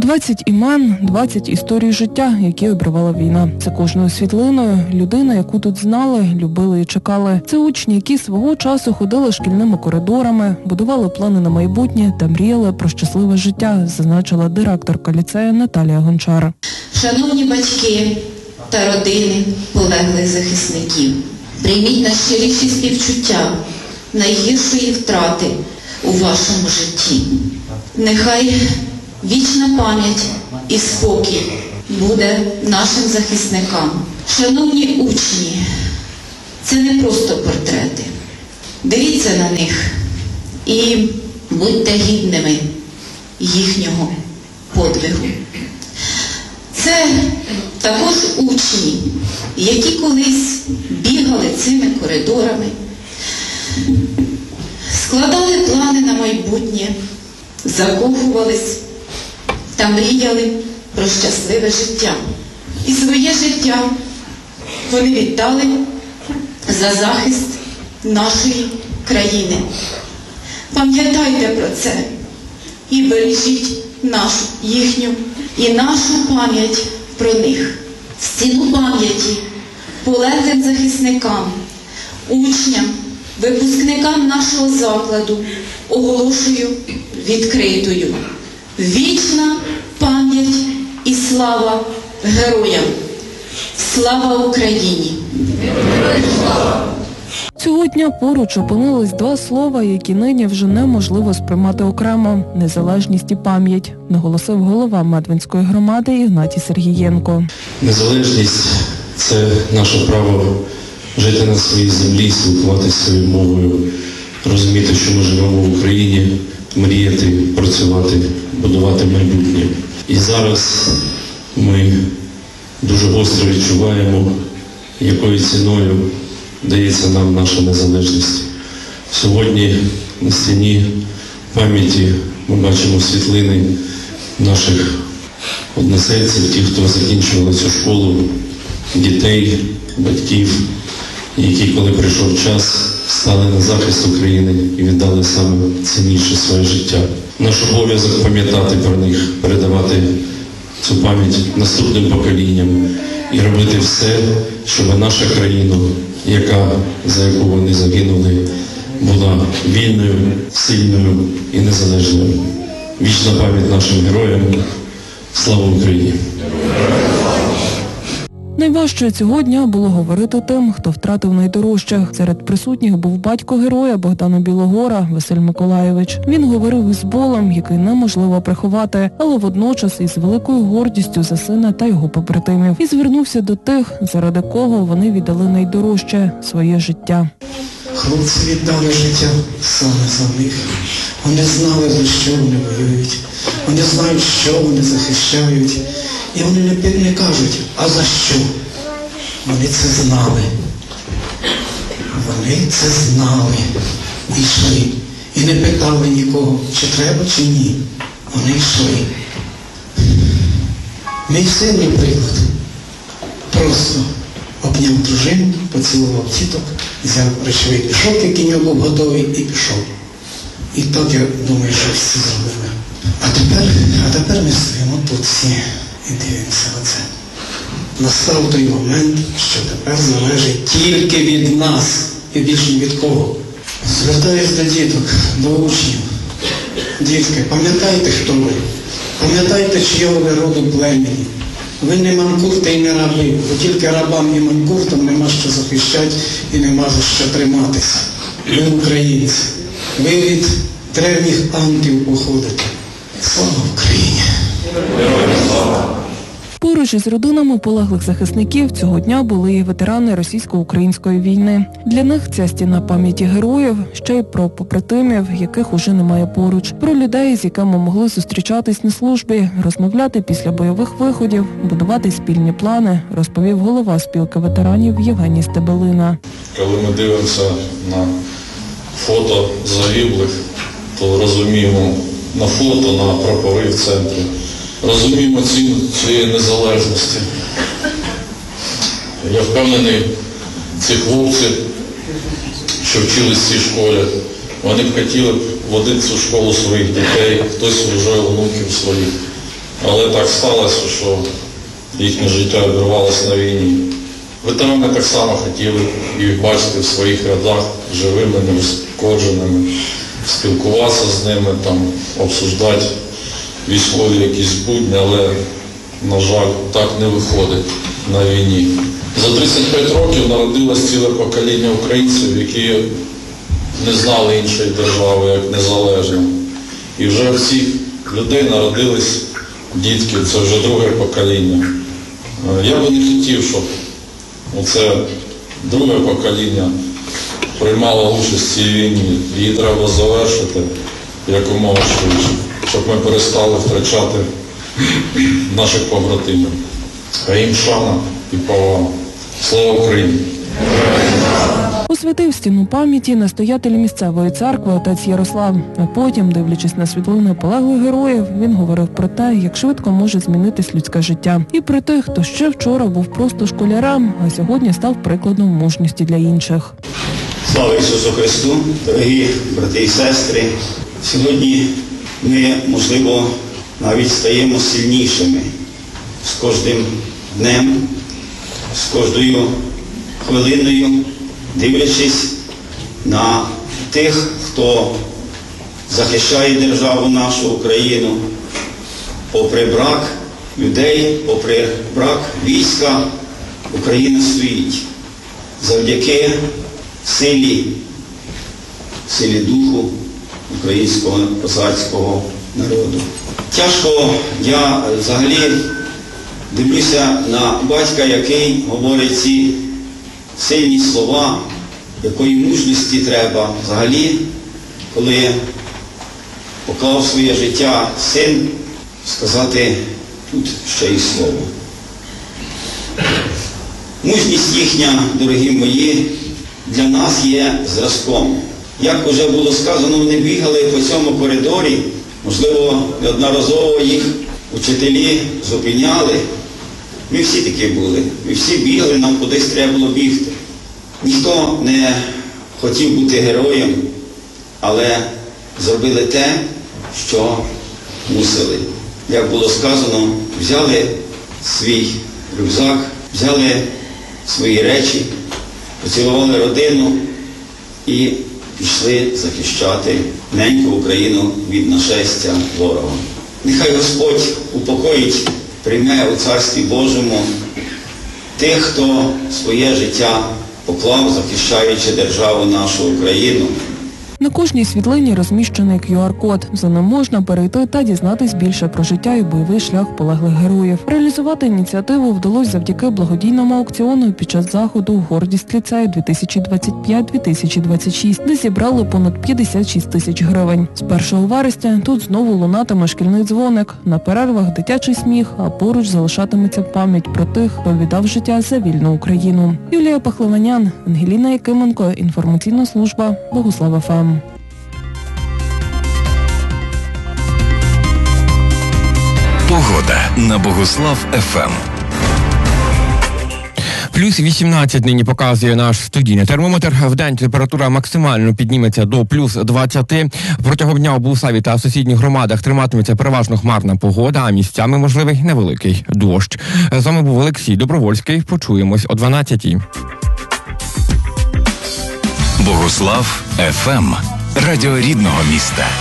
20 імен, 20 історій життя, які обривала війна. Це кожною світлиною людина, яку тут знали, любили і чекали. Це учні, які свого часу ходили шкільними коридорами, будували плани на майбутнє та мріяли про щасливе життя, зазначила директорка ліцею Наталія Гончар. Шановні батьки та родини полеглих захисників, прийміть найщиріші співчуття найгіршої втрати у вашому житті. Нехай вічна пам'ять і спокій буде нашим захисникам. Шановні учні, це не просто портрети. Дивіться на них і будьте гідними їхнього подвигу. Це також учні, які колись бігали цими коридорами, складали плани на майбутнє, закохувались та мріяли про щасливе життя. І своє життя вони віддали за захист нашої країни. Пам'ятайте про це і бережіть їхню і нашу пам'ять про них. Стіну пам'яті полеглим захисникам, учням, випускникам нашого закладу оголошую відкритою. Вічна пам'ять і слава героям! Слава Україні! Цього дня поруч опинились два слова, які нині вже неможливо сприймати окремо – незалежність і пам'ять, наголосив голова Медвинської громади Ігнатій Сергієнко. Незалежність – це наше право жити на своїй землі, спілкуватися своєю мовою, розуміти, що ми живемо в Україні, мріяти, працювати, будувати майбутнє. І зараз ми дуже гостро відчуваємо, якою ціною дається нам наша незалежність. Сьогодні на стіні пам'яті ми бачимо світлини наших односельців, тих, хто закінчували цю школу, дітей, батьків, які, коли прийшов час, стали на захист України і віддали саме цінніше своє життя. Наш обов'язок пам'ятати про них, передавати цю пам'ять наступним поколінням і робити все, щоб наша країна, за яку вони загинули, була вільною, сильною і незалежною. Вічна пам'ять нашим героям. Слава Україні! Найважче цього дня було говорити тим, хто втратив найдорожчих. Серед присутніх був батько героя Богдана Білогора Василь Миколайович. Він говорив із болем, який неможливо приховати, але водночас із великою гордістю за сина та його побратимів. І звернувся до тих, заради кого вони віддали найдорожче – своє життя. Хлопці віддали життя саме за них. Вони знали, за що вони воюють. Вони знають, що вони захищають. І вони не кажуть, а за що? Вони це знали. Вони це знали. І йшли. І не питали нікого, чи треба, чи ні. Вони йшли. Мій син, приклад. Просто обняв дружину, поцілував діток, взяв речовий пішов, який не був готовий, і пішов. І так, я думаю, що всі зробили. А тепер ми стоїмо тут всі. І дивимося на це. Настав той момент, що тепер залежить тільки від нас і більше ні від кого. Звертаюсь до діток, до учнів. Дітки, пам'ятайте, хто ви. Пам'ятайте, чийого ви роду племені. Ви не манкурти і не раби, бо тільки рабам і манкуртам нема що захищати і нема за що триматися. Ви українці. Ви від древніх антів походите. Слава Україні! Поруч із родинами полеглих захисників цього дня були і ветерани російсько-української війни. Для них ця стіна пам'яті героїв, ще й про побратимів, яких уже немає поруч. Про людей, з якими могли зустрічатись на службі, розмовляти після бойових виходів, будувати спільні плани, розповів голова спілки ветеранів Євгеній Стебелина. Коли ми дивимося на фото загиблих, то розуміємо на фото, на прапори в центрі, розуміємо ціну цієї незалежності. Я впевнений, ці хлопці, що вчились в цій школі, вони б хотіли б водити цю школу своїх дітей, хтось вже онуків своїх. Але так сталося, що їхнє життя обірвалося на війні. Ветерани так само хотіли їх бачити в своїх рядах живими, неушкодженими, спілкуватися з ними, там, обсуждати військові якісь будні, але, на жаль, так не виходить на війні. За 35 років народилось ціле покоління українців, які не знали іншої держави, як незалежно. І вже в цих людей народились дітки, це вже друге покоління. Я би не хотів, щоб оце друге покоління приймало участь в цій війні. Її треба завершити якомога швидше, щоб ми перестали втрачати наших побратимів. А їм шана і повага. Слава Україні! Освятив стіну пам'яті настоятель місцевої церкви отець Ярослав. А потім, дивлячись на світлини полеглих героїв, він говорив про те, як швидко може змінитись людське життя. І про тих, хто ще вчора був просто школярем, а сьогодні став прикладом мужності для інших. Слава Ісусу Христу! Дорогі брати і сестри! Сьогодні ми, можливо, навіть стаємо сильнішими з кожним днем, з кожною хвилиною, дивлячись на тих, хто захищає державу нашу Україну, попри брак людей, попри брак війська, Україна стоїть. Завдяки силі духу українського козацького народу. Тяжко, я взагалі дивлюся на батька, який говорить ці сильні слова, якої мужності треба взагалі, коли поклав своє життя син, сказати тут ще й слово. Мужність їхня, дорогі мої, для нас є зразком. Як вже було сказано, вони бігали по цьому коридорі, можливо, неодноразово їх учителі зупиняли. Ми всі такі були, ми всі бігали, нам кудись треба було бігти. Ніхто не хотів бути героєм, але зробили те, що мусили. Як було сказано, взяли свій рюкзак, взяли свої речі, поцілували родину і пішли захищати неньку Україну від нашестя ворога. Нехай Господь упокоїть, прийме у Царстві Божому тих, хто своє життя поклав, захищаючи державу нашу Україну. На кожній світлині розміщений QR-код. За ним можна перейти та дізнатись більше про життя і бойовий шлях полеглих героїв. Реалізувати ініціативу вдалося завдяки благодійному аукціону під час заходу «Гордість ліцею 2025-2026», де зібрали понад 56 тисяч гривень. З 1 вересня тут знову лунатиме шкільний дзвоник. На перервах дитячий сміх, а поруч залишатиметься пам'ять про тих, хто віддав життя за вільну Україну. Юлія Пахливанян, Ангеліна Якименко, інформаційна служба Богослав ФМ. Погода на Богослав ФМ. Плюс 18 нині показує наш студійний термометр. Вдень температура максимально підніметься до плюс 20. Протягом дня у Богуславі та сусідніх громадах триматиметься переважно хмарна погода, а місцями можливий невеликий дощ. З вами був Олексій Добровольський. Почуємось о 12-й. Богослав ФМ. Радіо рідного міста.